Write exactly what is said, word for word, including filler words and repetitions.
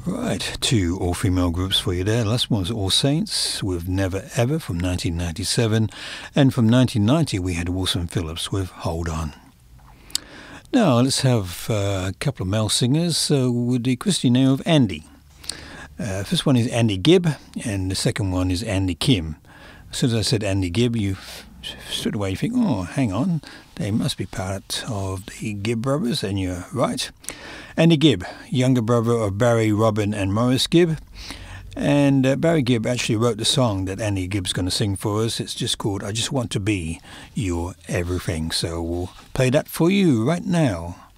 Right, two all-female groups for you there. Last one was All Saints with Never Ever from nineteen ninety-seven, and from nineteen ninety we had Wilson Phillips with Hold On. Now let's have uh, a couple of male singers uh, with the Christian name of Andy. Uh, first one is Andy Gibb, and the second one is Andy Kim. As soon as I said Andy Gibb, you straight away you think, oh, hang on, they must be part of the Gibb brothers, and you're right. Andy Gibb, younger brother of Barry, Robin and Maurice Gibb. And uh, Barry Gibb actually wrote the song that Andy Gibb's going to sing for us. It's just called I Just Want to Be Your Everything. So we'll play that for you right now.